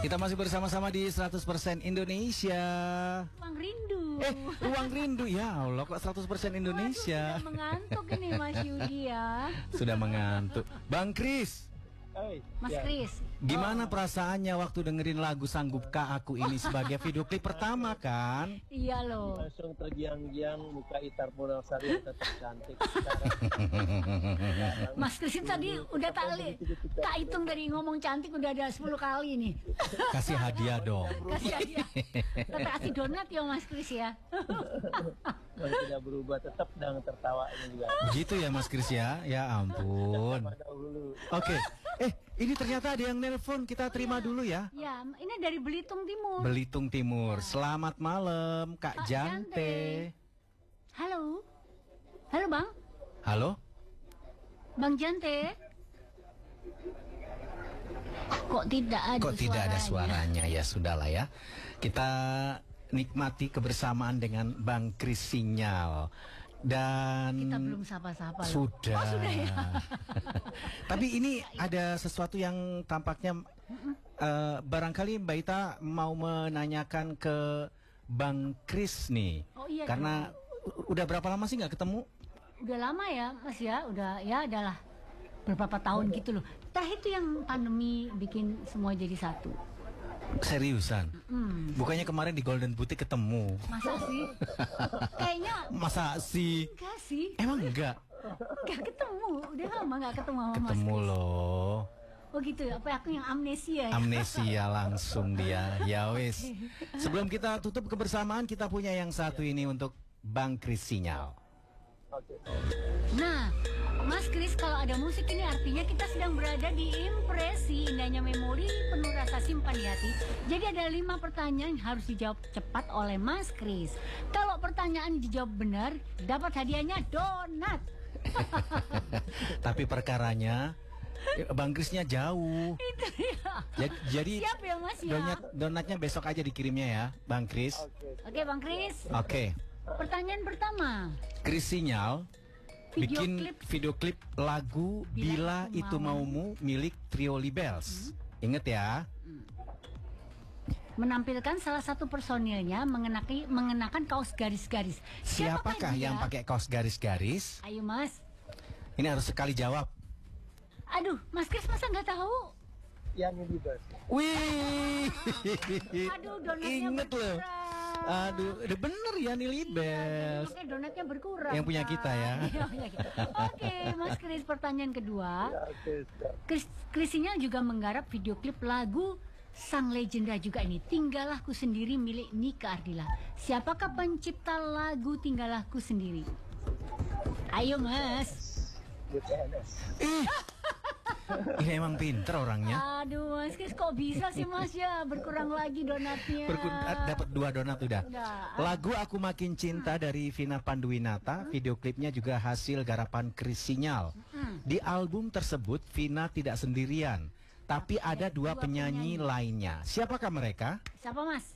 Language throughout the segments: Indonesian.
Kita masih bersama-sama di 100% Indonesia. Ruang Rindu. Ruang Rindu, ya Allah, kok 100% Indonesia. Waduh, sudah mengantuk ini Mas Yudi ya. Sudah mengantuk. Bang Kris, Mas Kris, gimana perasaannya waktu dengerin lagu Sanggupkah Aku ini sebagai video klip pertama kan? iya loh. Langsung tergiang-giang muka Itar Punawsari yang tetap cantik. Mas Kris tadi udah tak hitung dari ngomong cantik udah ada 10 kali nih. Kasih hadiah dong. Kasih hadiah. Tetap kasih donat ya Mas Kris ya. Kalau tidak berubah tetap dan tertawa ini juga. Gitu ya Mas Kris ya? Ya ampun. Oke. Ini ternyata ada yang nelpon, kita terima dulu ya. Ya, ini dari Belitung Timur. Belitung Timur. Selamat malam, Kak Jante. Halo. Halo, Bang. Halo? Bang Jante. Kok tidak ada suaranya? Ya sudahlah ya. Kita nikmati kebersamaan dengan Bang Kris Sinyal. Dan kita belum sapa-sapa loh. Sudah. Oh, sudah ya. Tapi ini ada sesuatu yang tampaknya barangkali Mbak Ita mau menanyakan ke Bang Kris nih. Oh iya. Karena udah berapa lama sih nggak ketemu? Udah lama ya Mas ya. Udah ya adalah beberapa tahun gitu loh. Itu yang pandemi bikin semua jadi satu. Seriusan? Bukannya kemarin di Golden Boutique ketemu? Masa sih? Kayaknya. Masa sih? Enggak sih. Emang enggak? Enggak ketemu. Udah lama enggak ketemu sama Mas Ketemu Kris. loh. Oh gitu ya? Apa aku yang amnesia ya? Amnesia langsung dia. Ya wis. Sebelum kita tutup kebersamaan, kita punya yang satu ini untuk Bang Kris Sinyal. Nah, Mas Kris, kalau ada musik ini artinya kita sedang berada di impresi indahnya memori penuh rasa simpan di hati. Jadi ada 5 pertanyaan yang harus dijawab cepat oleh Mas Kris. Kalau pertanyaan dijawab benar, dapat hadiahnya donat. Tapi perkaranya Bang Krisnya jauh. Itu ya. Jadi siap ya Mas ya. Donatnya besok aja dikirimnya ya, Bang Kris. Oke, Bang Kris. Oke. Pertanyaan pertama. Kris Sinyal bikin video klip lagu Bila Itu Maumu milik Trio Libels. Ingat ya. Menampilkan salah satu personilnya mengenakan kaos garis-garis. Siapakah yang pakai kaos garis-garis? Ayo Mas. Ini harus sekali jawab. Aduh, Mas Kris masa nggak tahu? Yani Libels. Wih. Aduh, donatnya inget loh. Aduh, udah bener ya nih Libels. Iya, donatnya berkurang. Yang punya kita ya. Oke, Mas Kris, pertanyaan kedua. Kris Sinyal juga menggarap video klip lagu sang legenda juga ini, Tinggallah Ku Sendiri milik Nika Ardila. Siapakah pencipta lagu Tinggallah Ku Sendiri? Ayo Mas. Ini emang pinter orangnya. Aduh Mas Kris, kok bisa sih Mas ya? Berkurang lagi donatnya. Dapat 2 donat udah. Lagu Aku Makin Cinta dari Vina Panduwinata, video klipnya juga hasil garapan Kris Sinyal. Di album tersebut Vina tidak sendirian, tapi ada 2 penyanyi lainnya. Siapakah mereka? Siapa Mas?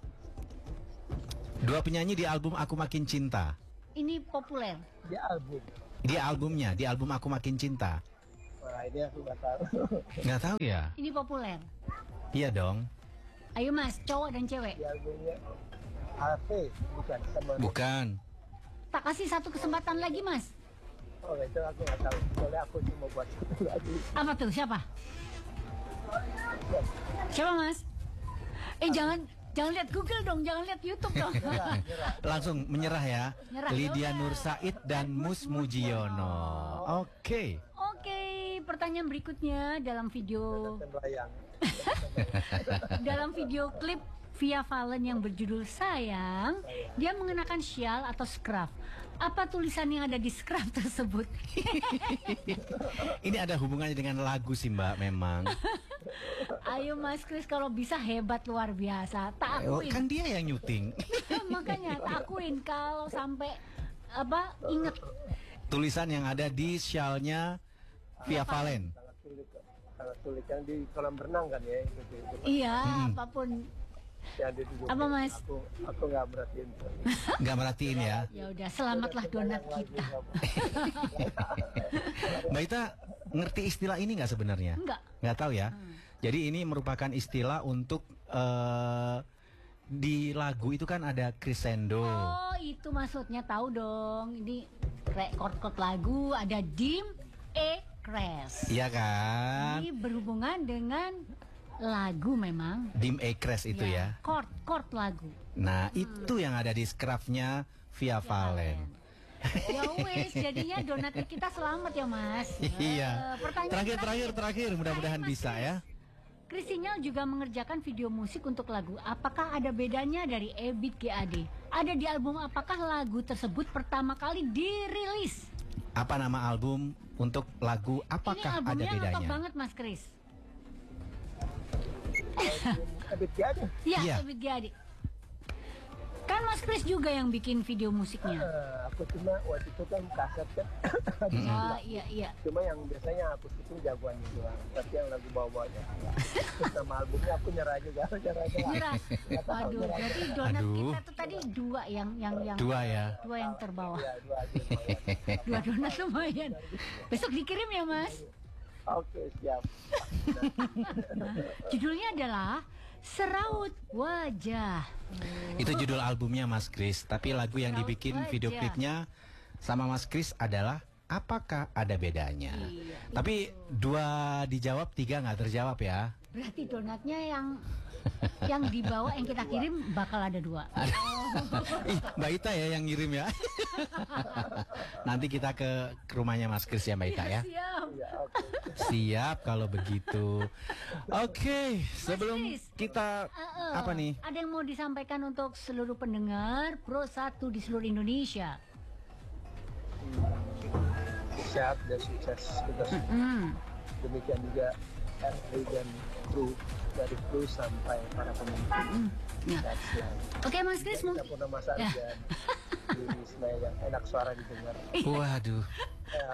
2 penyanyi di album Aku Makin Cinta. Ini populer. Di albumnya, di album Aku Makin Cinta. Wah, ini aku nggak tahu. Nggak tahu ya? Ini populer. Iya dong. Ayo Mas, cowok dan cewek. Di albumnya Ave, bukan? Bukan. Tak kasih 1 kesempatan lagi Mas. Oh, itu aku nggak tahu. Soalnya aku cuma buat satu lagu. Apa tuh? Siapa? Siapa Mas? Jangan lihat Google dong, jangan lihat YouTube dong. Langsung menyerah ya. Nyerah, Lydia yaudah. Nur Said dan Mus Mujiono. Oke. Oke, pertanyaan berikutnya dalam video klip Via Valen yang berjudul Sayang, dia mengenakan syal atau scarf. Apa tulisan yang ada di scarf tersebut? Ini ada hubungannya dengan lagu sih Mbak memang. Ayo Mas Kris, kalau bisa hebat luar biasa. Tak akuin. Kan dia yang nyuting. Makanya tak akuin kalau sampai inget Tulisan yang ada di syalnya Via Valen. Sangat sulit yang di kolam renang kan ya. Iya, apapun. Apa Mas? Aku nggak merhatiin. Nggak merhatiin ya. Ya udah, selamatlah donat kita. Mbak Ita ngerti istilah ini nggak sebenarnya? Enggak. Nggak tahu ya. Jadi ini merupakan istilah untuk di lagu itu kan ada crescendo. Oh, itu maksudnya, tahu dong. Ini chord lagu ada dim, E, cres. Iya kan? Ini berhubungan dengan lagu memang. Dim E cres itu ya. Chord lagu. Nah, itu yang ada di skrapnya Via Valen. Ya wes, jadinya donat kita selamat ya Mas. Iya. Pertanyaan Terakhir, mudah-mudahan bisa ya. Kris Sinyal juga mengerjakan video musik untuk lagu. Apakah ada bedanya dari Ebit GAD? Ada di album apakah lagu tersebut pertama kali dirilis? Apa nama album untuk lagu? Apakah Ini ada albumnya bedanya? lengkap banget Mas Kris. Ebit GAD. Iya, Iya. Ebit GAD. Kan Mas Kris juga yang bikin video musiknya. Aku cuma waktu itu kan kaset kan. Oh, iya. Cuma yang biasanya aku itu jagoannya doang. Tapi yang lagu bawah-bawahnya enggak. Terus nama albumnya aku nyerah juga. Nyerah. Waduh, berarti donat Aduh. kita tuh tadi dua yang Dua ya. dua yang terbawah. Ya, dua aja lumayan. Dua donat lumayan. Besok dikirim ya Mas. Oke, siap. Judulnya adalah Seraut Wajah. Itu judul albumnya Mas Kris. Tapi lagu yang dibikin video klipnya sama Mas Kris adalah Apakah Ada Bedanya. Iya. Tapi 2 dijawab, 3 nggak terjawab ya. Berarti donatnya yang dibawa yang kita kirim bakal ada 2. Ih, Mbak Ita ya yang ngirim ya. Nanti kita ke rumahnya Mas Kris ya Mbak Ita ya. Siap. Ya, oke. Siap kalau begitu. Oke, sebelum Kris, kita apa nih? Ada yang mau disampaikan untuk seluruh pendengar Pro 1 di seluruh Indonesia? Sehat dan sukses kita semua. Demikian juga RI dan kru, dari kru sampai para pemimpin. Ya. That's life. Oke Mas Kris, Kita mungkin pernah masa Ya. dan di Ismail yang enak suara didengar. Waduh. Ya,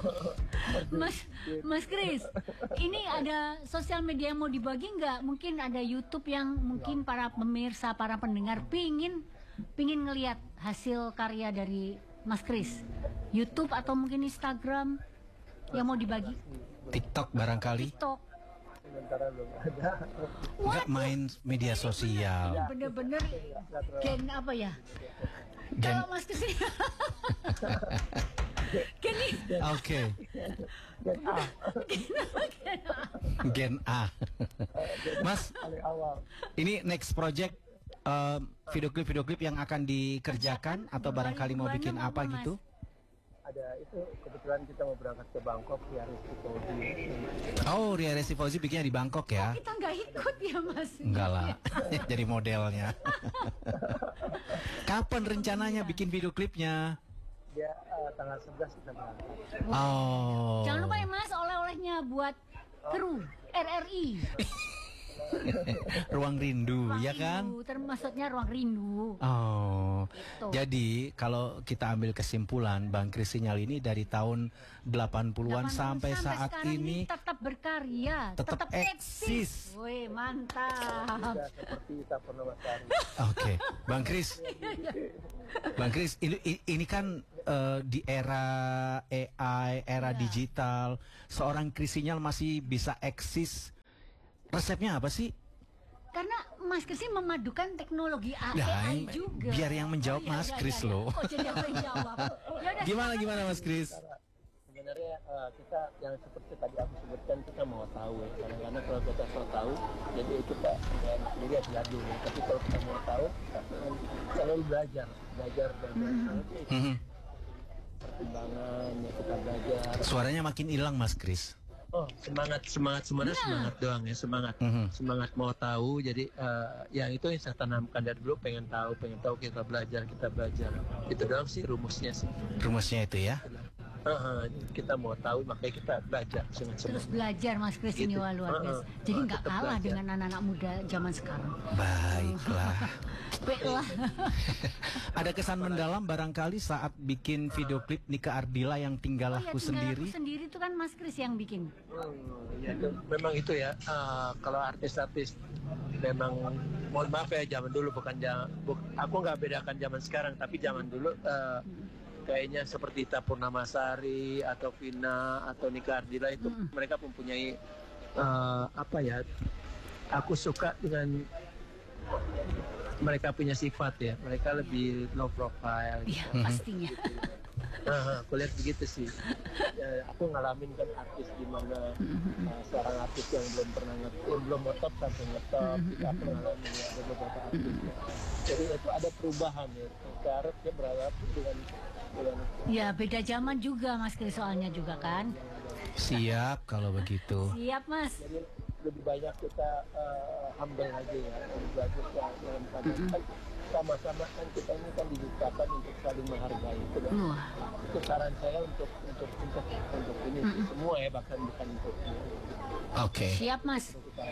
Mas Kris, ini ada sosial media yang mau dibagi nggak? Mungkin ada YouTube yang mungkin para pemirsa, para pendengar pingin ngelihat hasil karya dari Mas Kris. YouTube atau mungkin Instagram yang mau dibagi? TikTok barangkali. TikTok. sementara belum ada. Nggak main media sosial. Bener-bener gen apa ya? Gen- Kalau Mas Kris gen Oke. Dan Gen A. Mas, paling awal ini next project video klip yang akan dikerjakan atau barangkali mau bikin apa gitu? ada itu kebetulan kita mau berangkat ke Bangkok ya Risiko di Oh, Ria Resti Fauzi bikinnya di Bangkok ya? kita nggak ikut ya Mas. Enggak lah, jadi modelnya. Kapan rencananya bikin video klipnya? dia tanggal 11 kita berangkat. Oh. Jangan lupa ya Mas, oleh-olehnya buat kru RRI. Ruang Rindu, Ruang ya kan? Rindu, termasuknya Ruang Rindu. Oh, Gitu. jadi kalau kita ambil kesimpulan Bang Kris Sinyal ini dari tahun 80-an sampai saat sekarang ini tetap berkarya, tetap eksis. Wih, mantap. Tidak seperti kita pernah Masari. Oke, Bang Kris. Bang Kris, ini kan di era AI, era digital, seorang Kris Sinyal masih bisa eksis. Resepnya apa sih? Karena Mas Kris ini memadukan teknologi AI Nah, juga. biar yang menjawab iya, Mas iya, Kris iya. loh. Oh, jadi aku yang jawab. Yaudah, Gimana Mas Kris? Sebenarnya kita yang seperti tadi aku sebutkan kita mau tahu ya. Kadang-kadang kalau kita mau tahu, jadi kita nggak enak dilihat dulu. Tapi kalau kita mau tahu, kita selalu belajar dan Mhm. perkembangan ya kita belajar. Suaranya makin hilang Mas Kris. Oh semangat sebenarnya semangat doang ya semangat mau tahu jadi yang itu yang saya tanamkan dari dulu pengen tahu kita belajar itu doang sih rumusnya sih. Rumusnya itu ya. Kita mau tahu makanya kita belajar terus belajar Mas Kris ini Gitu. wah, luar biasa. Jadi nggak tetap kalah belajar. dengan anak-anak muda zaman sekarang. Baiklah. Baiklah. Ada kesan mendalam barangkali saat bikin video klip Nika Ardila yang Tinggal Oh ya, Aku tinggal Sendiri. Aku Sendiri itu kan Mas Kris yang bikin. Ya, itu, memang itu ya kalau artis-artis memang mohon maaf ya zaman dulu aku nggak bedakan zaman sekarang tapi zaman dulu kayaknya seperti Ita Purnamasari atau Vina atau Nika Ardila itu mereka mempunyai apa ya? Aku suka dengan mereka punya sifat ya. Mereka lebih low profile. Iya, Gitu. pastinya. Aku lihat begitu sih. Ya, aku ngalamin kan artis di mana seorang artis yang belum pernah belum ngetop sampai ngetop. Aku ngalamin ya, ada beberapa artis. Jadi itu ada perubahan ya. Sekarang dia berharap dengan Ya, beda zaman juga Mas Kris soalnya juga kan. Siap kalau begitu. Siap Mas. jadi lebih banyak kita humble aja ya. Lebih banyak kita dalam keadaan sama-sama kan kita ini kan diciptakan untuk saling menghargai itu kan. Wah. Itu saran saya untuk ini semua ya, bahkan bukan untuk Oke. Siap Mas.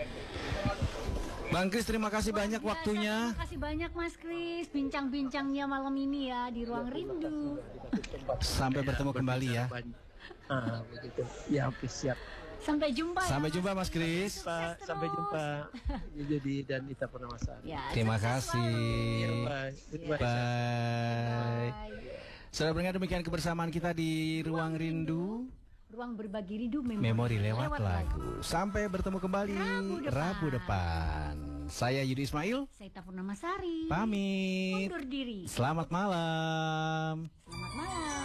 Bang Kris, terima kasih banyak Biasa, waktunya. Terima kasih banyak Mas Kris bincang-bincangnya malam ini ya di Ruang Rindu. Sampai bertemu kembali ya. Begitu. Ya, oke, siap. Sampai jumpa ya. Sampai jumpa Mas Kris. Pak, sampai jumpa. Jadi dan Ita Purnamasari. Ya, Terima sukses kasih. selalu. Bye. Goodbye. Bye. Bye. Sudah dengar demikian kebersamaan kita di Ruang Rindu. Ruang berbagi rindu Memori lewat lagu. Sampai bertemu kembali Rabu depan. depan. Saya Yudi Ismail. Saya Ita Purnamasari. Pamit. Undur diri. Selamat malam. Selamat malam.